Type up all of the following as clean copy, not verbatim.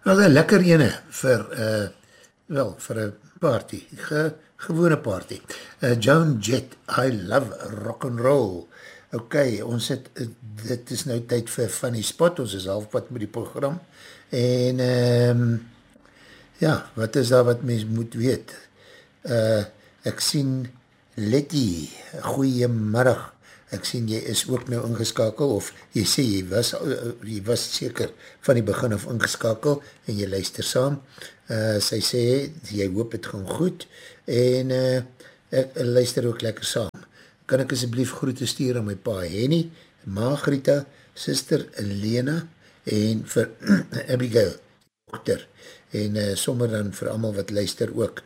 Nou, een lekker ene vir, vir een party, gewone party. Joan Jett, I love rock'n'roll. Ok, ons het, dit is nou tyd vir Funny Spot, ons is halfpad met die program. En, ja, wat is daar wat mens moet weet? Ek sien Letty, goeiemiddag. Ek sien jy is ook nou ingeskakel, of jy sê jy was seker van die begin af ingeskakel, en jy luister saam. Sy sê, jy hoop het gaan goed, en ek luister ook lekker saam. Kan ek asjeblief groete stuur aan my pa Henny, Margarita, sister Lena, en vir Abigail, dochter, en sommer dan vir almal wat luister ook.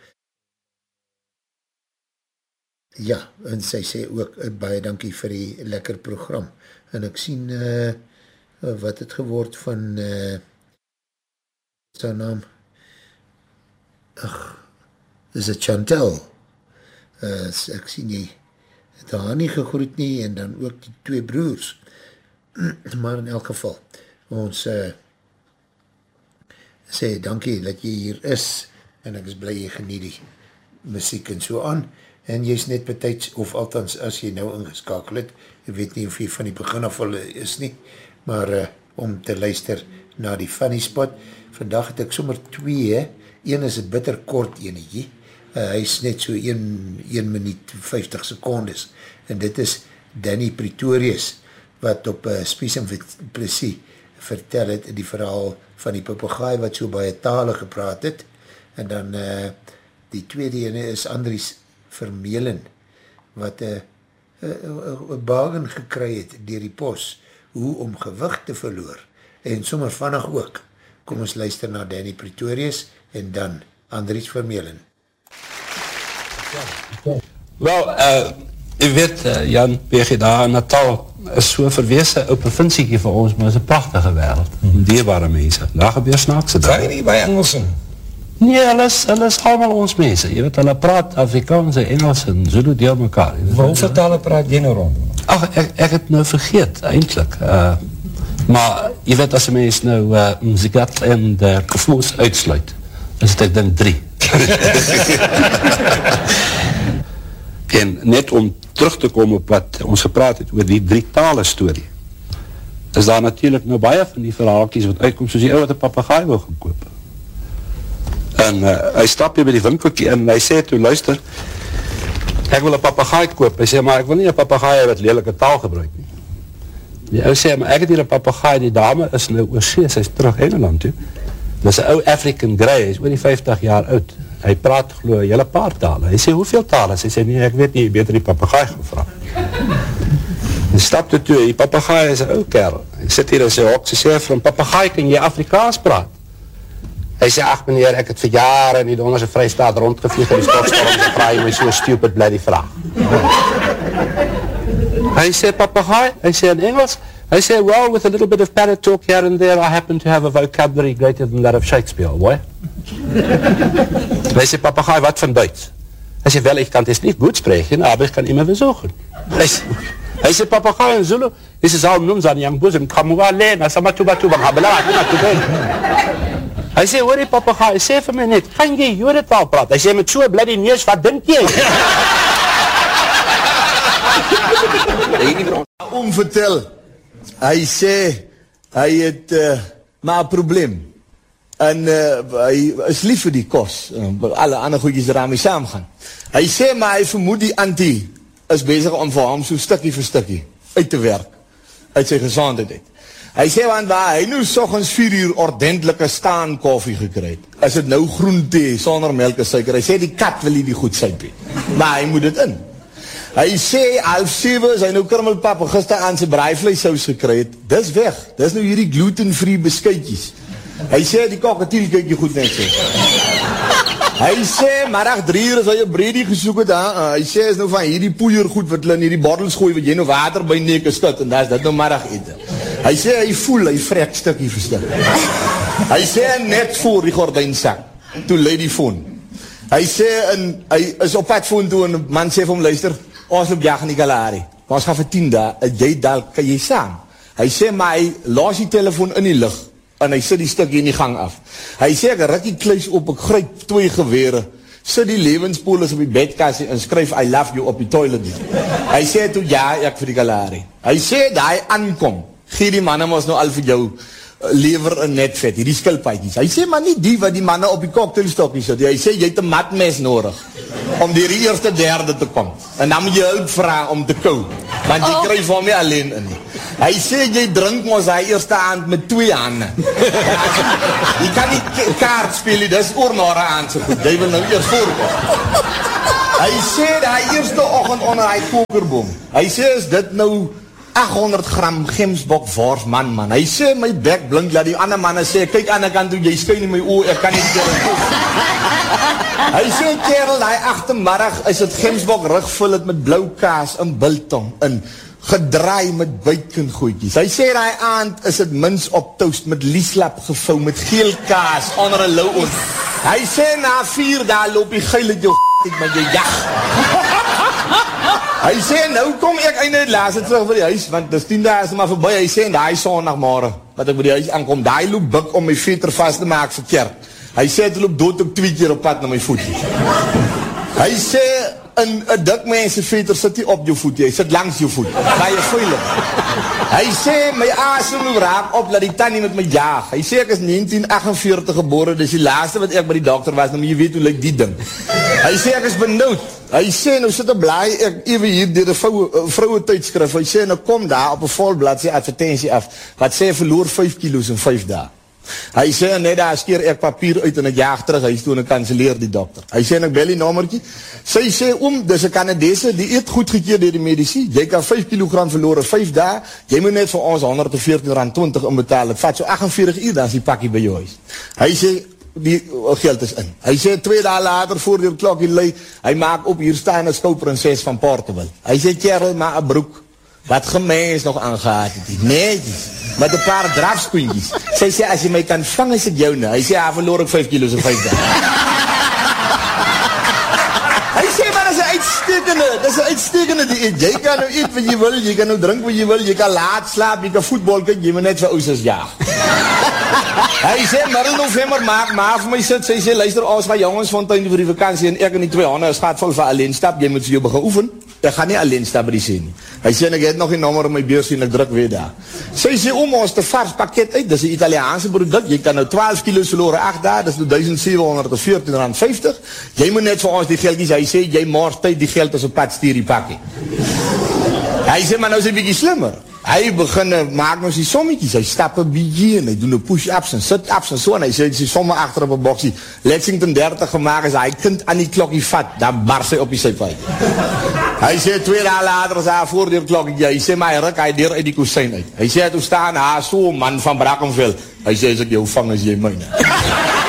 Ja, en sy sê ook baie dankie vir die lekker program. En ek sien wat het geword van sy naam? Is het Chantel? Ek sien jy het haar nie gegroet nie, en dan ook die twee broers. Maar in elk geval, ons sê dankie dat jy hier is, en ek is blij jy geniet die muziek en so aan. En jy is net betijds, of althans as jy nou ingeskakel het, ek weet nie of jy van die begin af al is nie, maar om te luister na die Funny Spot, vandag het ek sommer twee, een is een bitter kort enetjie, hy is net so 1 minuut 50 secondes, en dit is Danny Pretorius, wat op Spies en Plessis vertel het, die verhaal van die papegaai, wat so baie tale gepraat het, en dan die tweede ene is Andries Vermeulen, wat een bagen gekry het dier die pos, hoe om gewicht te verloor, en sommer vannig ook. Kom ons luister na Danny Pretorius, en dan Andries Vermeulen. Wel, u weet, Jan, PG daar in Natal is so verweese ou provinsiekie vir ons, maar is een prachtige wereld, dierbare mense, daar gebeur snaakse dag. Kan jy nie by Engelsen? Nee, hulle is allemaal ons mense. Jy weet, hulle praat Afrikaans en Engels en Zulu deel mekaar. Maar hoeveel tale praat jy nou rond? Ach, ek het nou vergeet, eindelijk. Maar jy weet, as een mens nou Mzigat en de Kafmoes uitsluit, is het ek dan 3. En net om terug te kom op wat ons gepraat het oor die 3 tale storie, is daar natuurlijk nou baie van die verhaalkies wat uitkom, soos die ou wat een papegaai wil gaan koop. En hy stap hier by die winkelkie en hy sê toe, luister, ek wil een papegaai koop. Hy sê, maar ek wil nie een papegaai wat lelike taal gebruik nie. Die ou sê, maar ek het hier een papegaai, die dame is nou oorsee, sy is terug Engeland toe. Dis een ou African Grey, hy is oor die 50 jaar oud. Hy praat geloof hele paar tale. Hy sê, hoeveel tale? Hy sê, nee, ek weet nie, jy beter die papegaai gevra. Hy stap toe, die papegaai is een ou kerel. Hy sit hier in sy hok, sy sê vir hom, papegaai, kan jy Afrikaans praat? Hy sê, ach meneer, ek het vir jare in die Dongerse Vrystaat rondgevlieg in die stofstorm, dan vraag jy my so stupid bly die vraag. Hy sê, papegaai, hy sê in Engels, hy sê, well, with a little bit of parrot talk here and there, I happen to have a vocabulary greater than that of Shakespeare, boy. Hy sê, papegaai, wat van Duits? Hy sê, wel, ich kann das nicht gut sprechen, aber ich kann immer versuchen. Hy sê, papegaai in Zulu, this is all numzan yang bosom, kamua lena, samatubatuba, habela, hy sê, hoor die papegaai, hy sê vir my net, kan jy Jodetaal praat? Hy sê, met so bloody neus, wat dink jy? Vertel, hy sê, hy het maar een probleem, en hy is lief vir die kos, alle ander goedjes daarmee saamgaan. Hy sê, maar hy vermoed die auntie is bezig om vir hom so stukkie vir stukkie uit te werk, uit sy gezondheid. Hy sê, want waar hy nou soggens 4 uur ordentelike staan koffie gekry het, is het nou groen thee, sonder melk en suiker. Hy sê, die kat wil die goed suip hê, maar hy moet het in. Hy sê, 6:30 is hy nou krummelpap en gister aan sy braaivleissaus gekry het, dis weg, dis nou hierdie gluten-free beskuitjies. Hy sê, die kakatiel kyk jy goed net so. Hy sê, middag 3 uur as hy een breedie gesoek het, hy sê, is nou van hierdie poeier goed wat hulle in hierdie bottels gooi, wat jy nou water by neke skut, en dat is dit nou middag eten. Hy sê, hy voel, hy vrek stukkie vir stukkie. Hy sê, net voor die gordijnsak, toe lei die phone. Hy sê, hy is op pad phone toe, en die man sê vir hom, luister, ons loop jag in die Kalahari, maar ons gaan vir 10 dae, jy dalk, kan jy saam? Hy sê, maar hy los die telefoon in die lucht, en hy sit die stukkie in die gang af. Hy sê, ek rik die kluis op, ek gryp 2 gewere, sit die lewenspolis op die bedkassie en skryf I love you op die toilet. Hy sê toe, ja, ek vir die kalari. Hy sê, daai aankom, gee die manne ons nou al vir jou lewer in netvet, hierdie skilpaadjies. Hy sê, maar nie die wat die manne op die cocktailstokkie sit. Hy sê, jy het 'n matmes nodig om die eerste derde te kom. En dan moet jy hulp vra om te kou, want jy kry vir my alleen in. Hy sê, jy drink ons hy eerste aand met 2 hande. Jy kan nie kaart speel, dis oormôre aand so goed. Jy wil nou eers voorkom. Hy sê, die eerste oggend onder hy kokerboom. Hy sê, is dit nou 800 gram gemsbok wors man. Hy sê, my bek blink, laat die ander manne sê, kyk aan die kant toe, jy skyn in my oor, ek kan nie kerel. Hy sê, kerel, die agtermiddag is het gemsbok rugvul het met blauw kaas en biltong, en gedraai met buikengoedjies. Hy sê, die aand is het mins op toast, met lieslap gevou, met geel kaas, onder een lauw. Hy sê, na 4 dae loop die geil het jou met jou jag. Hy sê, nou kom ek eindelijk laatste terug vir die huis, want dis 10 dae is maar voorbij. Hy sê, en die sondagmorgen, wat ek by die huis aankom, die loop buk om my veter vast te maak vir kerk. Hy sê, het loop dood ook 2 keer op pad na my voetjes. Hy sê, een dik mense veter sit nie op jou voet, hy sit langs jou voet, ga jy veilig. Hy sê, my asem loop raak op, laat die tannie met my jaag. Hy sê, ek is 1948 gebore, dis die laaste wat ek by die dokter was, nou moet jy weet hoe lyk die ding. Hy sê, ek is benoud. Hy sê, nou sit 'n blaai, ek even hier deur 'n vroue tydskrif. Hy sê, nou kom daar op 'n volblad sê advertensie af, wat sê, verloor 5 kilo's in 5 dae. Hy sê, net daar skeer ek papier uit en ek jaag terug, hy is toe en ek kanseleer die dokter. Hy sê, en ek bel die nommertjie, sy sê, dis 'n Kanadese, die eet goedgekeer deur die medisie, jy kan 5 kilogram verloor in 5 dae, jy moet net vir ons R114.20 inbetaal, het vat so 48 uur, dan is die pakkie by jou huis. Hy sê, die geld is in. Hy sê 2 dae later voor die klokkie lui, hy maak op, hier staan 'n skouprinses van Portugal. Hy sê, kerel, maar 'n broek, wat gemens nog aangehaad het, netjies, met 'n paar drafskoentjies. Sy sê, as jy my kan vang, is ek joune. Hy sê, verloor ek 5 kilo's in 5 dae. Hy sê, maar dis 'n uitstekende dieet. Jy kan nou eet wat jy wil, jy kan nou drink wat jy wil, jy kan laat slaap, jy kan voetbal kyk, jy moet net vir ouders jaag. Hy sê, middel November maak maar vir my sit, sy sê, luister, ons gaan jongensfontein vir die vakansie, en ek en die 2 honde, is gaat vol vir alleen stap, jy moet vir jou begin oefen, ek gaan nie alleen stap by die sê nie. Hy sê, ek het nog die nommer in my beurs en ek druk weer daar. Sy sê, ons te vars pakket uit, dis 'n Italiaanse product, jy kan nou 12 kilo's verloor 8 dae, dis nou R1714.50, jy moet net vir ons die geldjies, hy sê, jy mors tyd die geld as op pad stuur die pakkie. Hy sê, maar nou is hy bietjie slimmer. Hy begin maak nou sy sommetjies, hy stap 'n bietjie en hy doen 'n push-ups en sit-ups en so, en hy sê, sy somme agter op 'n boksie, Lexington 30 gemaak, as hy kind aan die klokkie vat, dan bars hy op die sypaai. Hy sê, 2 dae later is hy voor die klokkie, hy sê, maar hy ruk hy deur uit die kusyn uit. Hy sê, toe staan, so man van Brackenfell, hy sê, as ek jou vang, is jy myne.